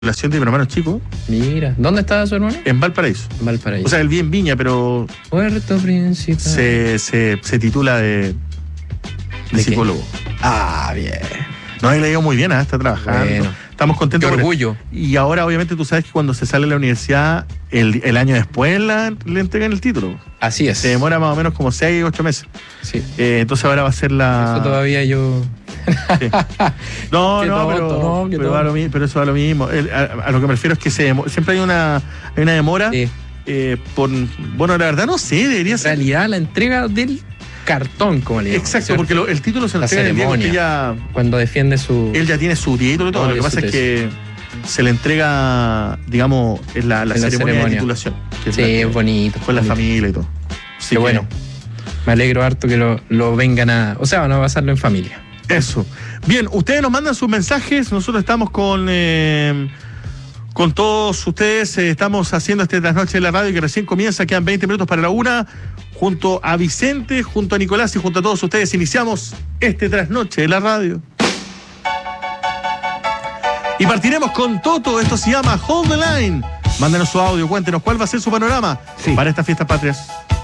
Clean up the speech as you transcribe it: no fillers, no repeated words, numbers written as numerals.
de mi hermano chico. Mira, ¿dónde estaba su hermano? En Valparaíso. Valparaíso. O sea, él vive en Viña, pero Puerto Principal. se titula de psicólogo. Ah, bien. No, él le ha ido muy bien, está trabajando. Bueno. Estamos contentos. Qué por él. orgullo. Y ahora, obviamente, tú sabes que cuando se sale de la universidad, el año después le entregan el título. Así es. Se demora más o menos como 6 o 8 meses. Sí. Entonces ahora va a ser la... Eso todavía yo... Sí. No, Qué no, tonto, qué pero, pero eso va a lo mismo. A lo que me refiero es que siempre hay una demora. Sí. Bueno, la verdad no sé, debería En ser. realidad, la entrega del cartón, como le digo. Exacto, porque el título se La entrega en el día que ceremonia. ya... Cuando defiende su... Él ya tiene su título y todo. Lo que pasa es que se le entrega, digamos, en la ceremonia de titulación. Que sí, es bonito. Con la familia y todo. Qué bueno. Me alegro harto que lo vengan a... O sea, van a pasarlo en familia. Eso. Bien, ustedes nos mandan sus mensajes. Nosotros estamos con todos ustedes. Estamos haciendo este trasnoche de la radio que recién comienza. Quedan 20 minutos para la 1. Junto a Vicente, junto a Nicolás y junto a todos ustedes iniciamos este trasnoche de la radio. Y partiremos con Toto. Esto se llama Hold the Line. Mándenos su audio, cuéntenos cuál va a ser su panorama para estas fiestas patrias.